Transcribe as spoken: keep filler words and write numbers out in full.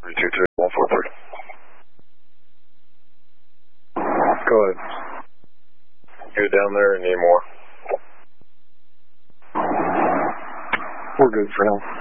three two three one four three. Go ahead. You're down there and need more. We're good for now.